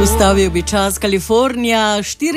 Ustavil bi čas Kalifornija,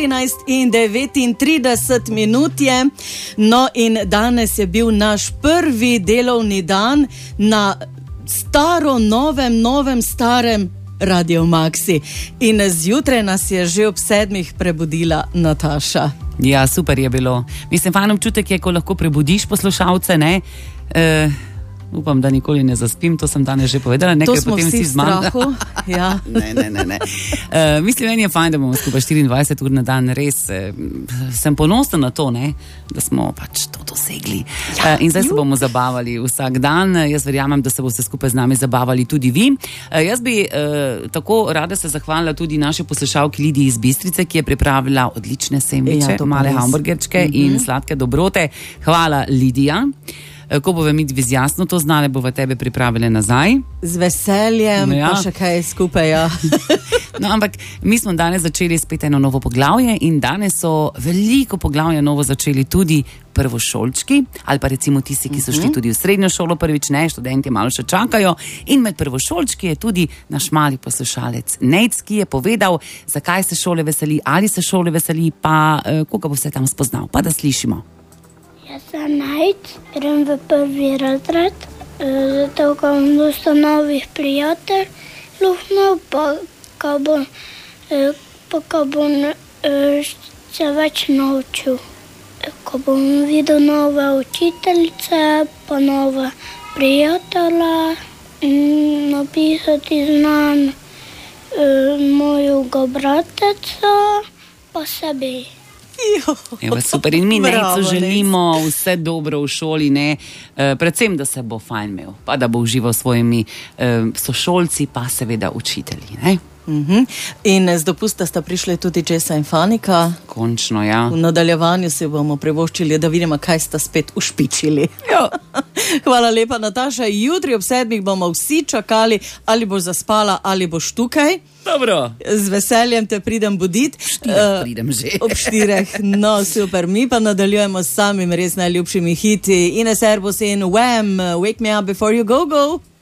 14:39 minut je. No in danes je bil naš prvi delovni dan na novem starem Radio Maxi. In zjutraj nas je že ob 7 prebudila Nataša. Ja, super je bilo. Mislim, fajn občutek je, ko lahko prebudiš poslušalce, ne? Upam, da nikoli ne zaspim, to sem danes že povedala. Nekaj to smo potem vsi v strahu. Ja. Ne. Mislim, meni je fajn, da bomo skupaj 24 ur na dan. Res sem ponosna na to, ne? Da smo pač to dosegli. Ja, in zdaj se bomo zabavali vsak dan. Jaz verjamem, da se boste skupaj z nami zabavali tudi vi. Jaz bi tako rada se zahvalila tudi naši poslušalki Lidiji iz Bistrice, ki je pripravila odlične sendviče, male hamburgerčke in sladke dobrote. Hvala, Lidija. Ko bova mi dve jasno to znale, bova tebe pripravile nazaj. Z veseljem, ja. Pa še kaj skupaj, ja. No, ampak mi smo danes začeli spet eno novo poglavje in danes so veliko poglavja novo začeli tudi prvošolčki, ali pa recimo tisti, ki so šli tudi v srednjo šolo prvič, ne, študenti malo še čakajo. In med prvošolčki je tudi naš mali poslušalec Nejc, ki je povedal, zakaj se šole veseli, ali se šole veseli, pa koga bo se tam spoznal, pa da slišimo. Jaz sem Nejc, grem v prvi razred, zato imam dosta novih prijateljev, pa ko bom se več naučil. Ko bom videl nove učiteljice, pa nove prijatelje, napisati znam mojega brateca, pa sebi. Evo, super. In mi Nejcu želimo vse dobro v šoli, ne? Predvsem, da se bo fajn imel, pa da bo užival s svojimi sošolci, pa seveda učitelji, ne? In z dopusta sta prišli tudi Jessa in Fanika. Končno, ja. V nadaljevanju se bomo privoščili, da vidimo, kaj sta spet ušpičili. Jo. Hvala lepa, Nataša. Jutri ob 7 bomo vsi čakali, ali boš zaspala, ali boš tukaj. Dobro. Z veseljem te pridem budit. Pridem že. Ob 4. No, super. Mi pa nadaljujemo s samim res najljubšimi hiti. Ines Erbos in Wham! Wake me up before you go.